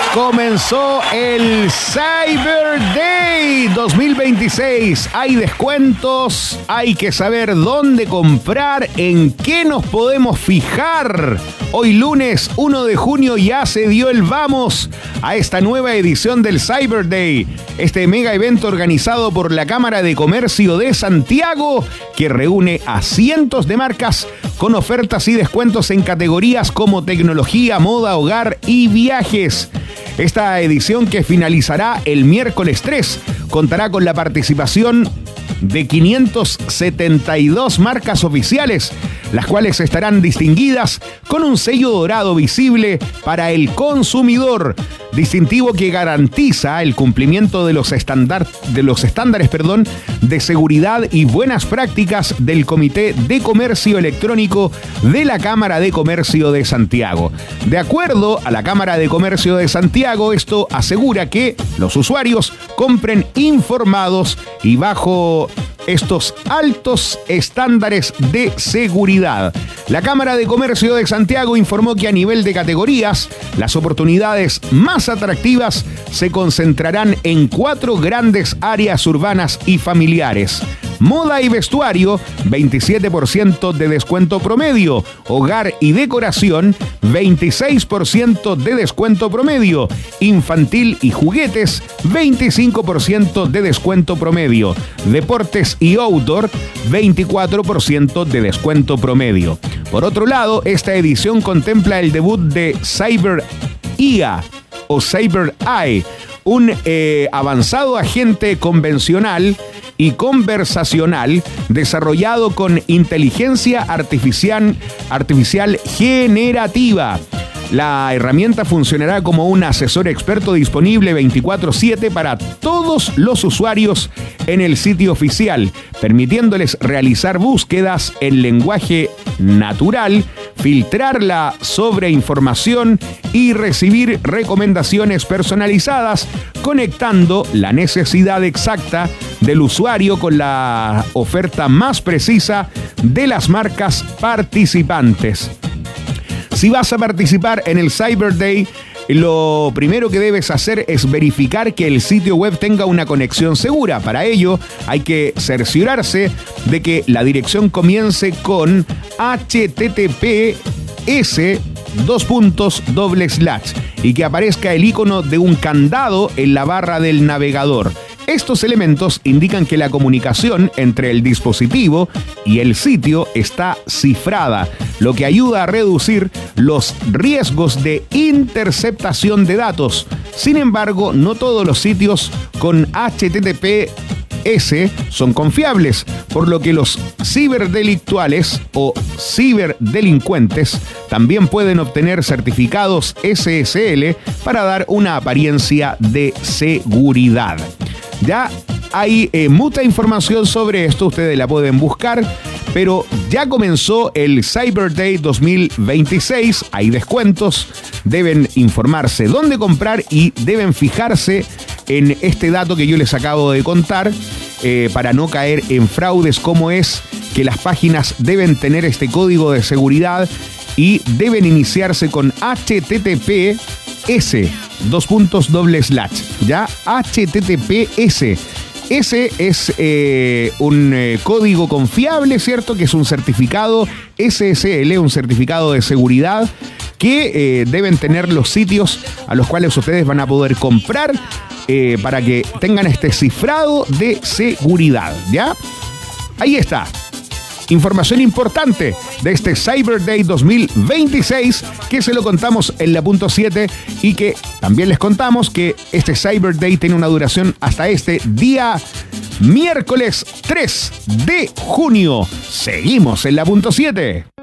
Comenzó el Cyber Day 2026. Hay descuentos, hay que saber dónde comprar, en qué nos podemos fijar. Hoy lunes 1 de junio ya se dio el vamos a esta nueva edición del Cyber Day. Este mega evento organizado por la Cámara de Comercio de Santiago que reúne a cientos de marcas con ofertas y descuentos en categorías como tecnología, moda, hogar y viajes. Esta edición, que finalizará el miércoles 3, contará con la participación de 572 marcas oficiales, las cuales estarán distinguidas con un sello dorado visible para el consumidor, distintivo que garantiza el cumplimiento de los estándares de seguridad y buenas prácticas del Comité de Comercio Electrónico de la Cámara de Comercio de Santiago. De acuerdo a la Cámara de Comercio de Santiago, esto asegura que los usuarios compren informados y bajo estos altos estándares de seguridad. La Cámara de Comercio de Santiago informó que a nivel de categorías, las oportunidades más atractivas se concentrarán en 4 grandes áreas urbanas y familiares. Moda y vestuario, 27% de descuento promedio. Hogar y decoración, 26% de descuento promedio. Infantil y juguetes, 25% de descuento promedio. Deportes y outdoor, 24% de descuento promedio. Por otro lado, esta edición contempla el debut de Cyber IA o Cyber Eye, un avanzado agente convencional y conversacional desarrollado con inteligencia artificial generativa. La herramienta funcionará como un asesor experto disponible 24/7 para todos los usuarios en el sitio oficial, permitiéndoles realizar búsquedas en lenguaje natural, filtrar la sobreinformación y recibir recomendaciones personalizadas, conectando la necesidad exacta del usuario con la oferta más precisa de las marcas participantes. Si vas a participar en el Cyber Day, lo primero que debes hacer es verificar que el sitio web tenga una conexión segura. Para ello, hay que cerciorarse de que la dirección comience con https:// y que aparezca el icono de un candado en la barra del navegador. Estos elementos indican que la comunicación entre el dispositivo y el sitio está cifrada, lo que ayuda a reducir los riesgos de interceptación de datos. Sin embargo, no todos los sitios con HTTPS son confiables, por lo que los ciberdelictuales o ciberdelincuentes también pueden obtener certificados SSL para dar una apariencia de seguridad. Ya hay mucha información sobre esto, ustedes la pueden buscar, pero ya comenzó el Cyber Day 2026, hay descuentos, deben informarse dónde comprar y deben fijarse en este dato que yo les acabo de contar para no caer en fraudes, como es que las páginas deben tener este código de seguridad y deben iniciarse con HTTPS, ya, HTTPS. Ese es un código confiable, ¿cierto? Que es un certificado SSL, un certificado de seguridad que deben tener los sitios a los cuales ustedes van a poder comprar para que tengan este cifrado de seguridad, ¿ya? Ahí está. Información importante de este Cyber Day 2026 que se lo contamos en la punto 7 y que también les contamos que este Cyber Day tiene una duración hasta este día miércoles 3 de junio. Seguimos en la punto 7.